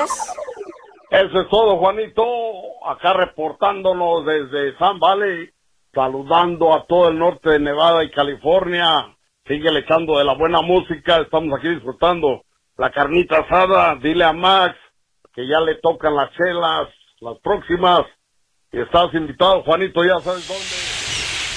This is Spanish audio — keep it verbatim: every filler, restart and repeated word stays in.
tardes. Eso es todo, Juanito. Acá reportándonos desde Sun Valley, saludando a todo el norte de Nevada y California. Sigue echando de la buena música. Estamos aquí disfrutando la carnita asada. Dile a Max que ya le tocan las chelas, las próximas. Y estás invitado, Juanito, ya sabes dónde.